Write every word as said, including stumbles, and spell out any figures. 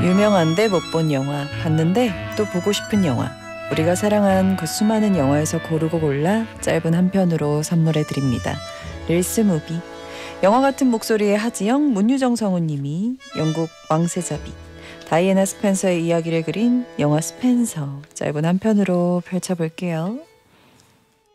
유명한데 못 본 영화, 봤는데 또 보고 싶은 영화. 우리가 사랑한 그 수많은 영화에서 고르고 골라 짧은 한 편으로 선물해 드립니다. 릴스 무비. 영화 같은 목소리의 하지영, 문유정 성우님이 영국 왕세자비, 다이애나 스펜서의 이야기를 그린 영화 스펜서 짧은 한 편으로 펼쳐볼게요.